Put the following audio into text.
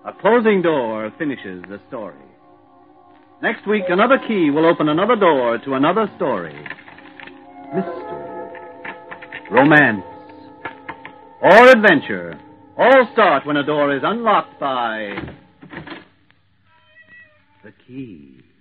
A closing door finishes the story. Next week, another key will open another door to another story. Mystery, romance, or adventure all start when a door is unlocked by the key.